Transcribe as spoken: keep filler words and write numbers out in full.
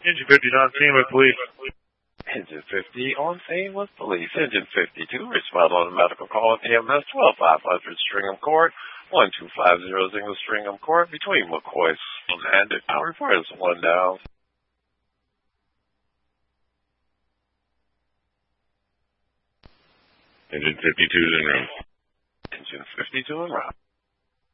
Engine fifty on scene with police. Engine fifty on scene with police. Engine fifty-two, respond on a medical call at E M S twelve five hundred Stringham Court, one two five zero English Stringham Court, between McCoy and our report is one down. Engine fifty-two is en route. Engine fifty-two en route.